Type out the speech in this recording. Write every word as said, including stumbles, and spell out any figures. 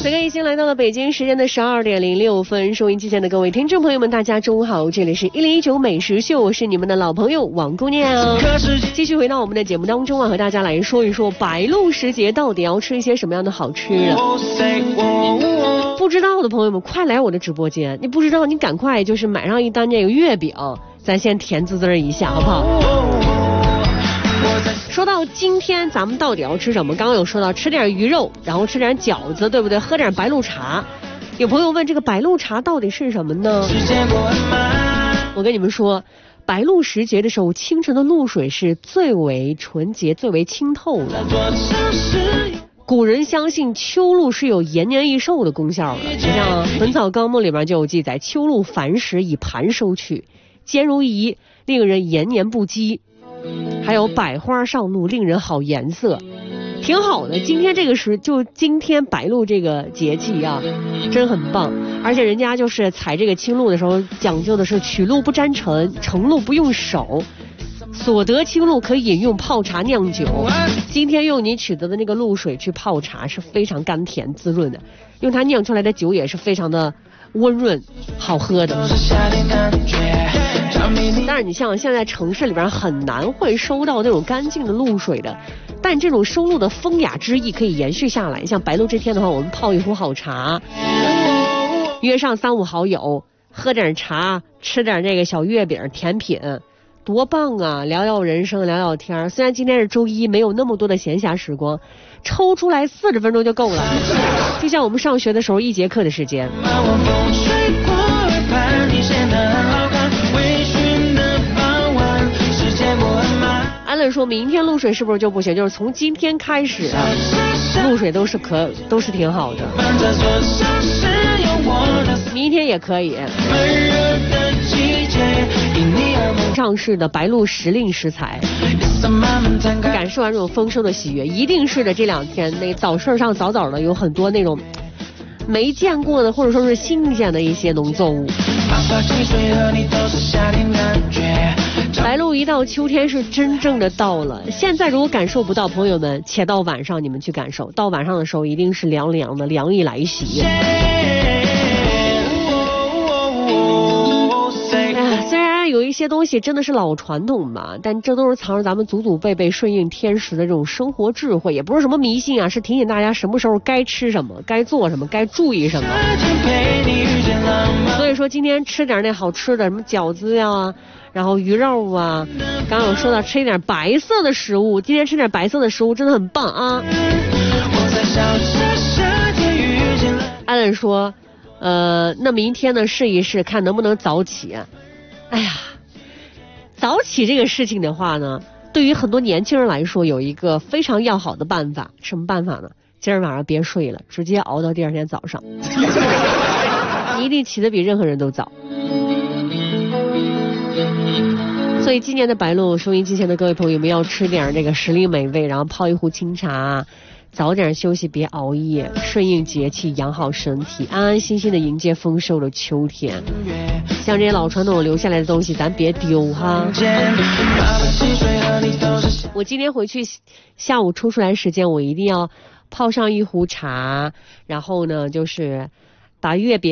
此刻已经来到了北京时间的十二点零六分，收音机前的各位听众朋友们，大家中午好，这里是一零一九美食秀，我是你们的老朋友王姑娘。继续回到我们的节目当中啊，和大家来说一说白露时节到底要吃一些什么样的好吃的。不知道的朋友们，快来我的直播间！你不知道，你赶快就是买上一单这个月饼，咱先甜滋滋一下，好不好？说到今天咱们到底要吃什么，刚刚有说到吃点鱼肉，然后吃点饺子，对不对？喝点白露茶。有朋友问这个白露茶到底是什么呢？我跟你们说，白露时节的时候，清晨的露水是最为纯洁、最为清透的。古人相信秋露是有延年益寿的功效的，就像《本草纲目》里面就有记载，秋露繁实，以盘收取，坚如饴，令人延年不饥。还有百花上露，令人好颜色，挺好的。今天这个时，就今天白露这个节气啊，真很棒。而且人家就是采这个青露的时候，讲究的是取露不沾尘，盛露不用手，所得青露可以饮用泡茶酿酒。今天用你取得的那个露水去泡茶是非常甘甜滋润的，用它酿出来的酒也是非常的温润好喝的。但是你像现在城市里边很难会收到那种干净的露水的，但这种收露的风雅之意可以延续下来。像白露这天的话，我们泡一壶好茶，约上三五好友，喝点茶，吃点那个小月饼甜品，多棒啊！聊聊人生，聊聊天。虽然今天是周一，没有那么多的闲暇时光，抽出来四十分钟就够了，就像我们上学的时候一节课的时间。安乐说明天露水是不是就不行？就是从今天开始啊，露水都是可都是挺好的，明天也可以。上市的白露时令食材，感受完这种丰收的喜悦。一定是的，这两天那早市上早早的有很多那种没见过的或者说是新鲜的一些农作物。白露一到，秋天是真正的到了。现在如果感受不到，朋友们，且到晚上你们去感受。到晚上的时候，一定是凉凉的，凉意来袭。哎，虽然有一些东西真的是老传统吧，但这都是藏着咱们祖祖辈辈顺应天时的这种生活智慧，也不是什么迷信啊，是提醒大家什么时候该吃什么，该做什么，该注意什么。所以说今天吃点那好吃的，什么饺子呀，然后鱼肉啊，刚刚有说到吃一点白色的食物，今天吃点白色的食物真的很棒啊。安安说呃，那明天呢试一试看能不能早起。哎呀，早起这个事情的话呢，对于很多年轻人来说有一个非常要好的办法。什么办法呢？今儿晚上别睡了，直接熬到第二天早上。你一定起得比任何人都早。所以今年的白露，收音机前的各位朋友们要吃点这个时令美味，然后泡一壶清茶，早点休息，别熬夜，顺应节气，养好身体，安安心心的迎接丰收的秋天。像这些老传统留下来的东西，咱别丢哈。我今天回去下午抽出来时间，我一定要泡上一壶茶，然后呢，就是把月饼